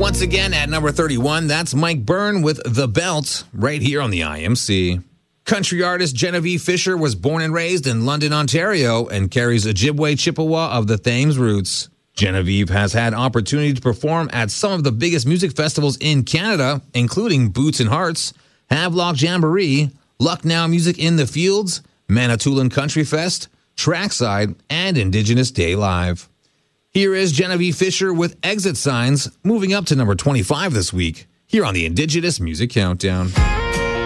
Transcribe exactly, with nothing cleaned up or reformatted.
Once again, at number thirty-one, that's Mike Byrne with The Belt, right here on the I M C. Country artist Genevieve Fisher was born and raised in London, Ontario, and carries Ojibwe Chippewa of the Thames roots. Genevieve has had opportunity to perform at some of the biggest music festivals in Canada, including Boots and Hearts, Havelock Jamboree, Lucknow Music in the Fields, Manitoulin Country Fest, Trackside, and Indigenous Day Live. Here is Genevieve Fisher with Exit Signs, moving up to number twenty-five this week, here on the Indigenous Music Countdown.